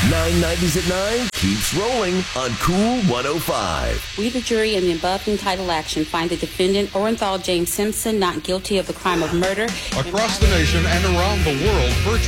990s at 9 keeps rolling on Cool 105. We, the jury, in the above entitled action, find the defendant, Orenthal James Simpson, not guilty of the crime of murder. Across the nation and around the world, virtually.